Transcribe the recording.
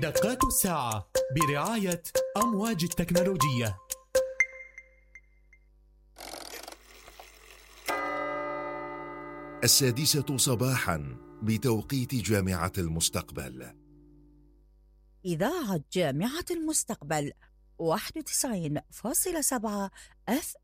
دقات الساعة برعاية أمواج التكنولوجية. 6 صباحا بتوقيت جامعة المستقبل. إذاعة جامعة المستقبل 91.7 FM.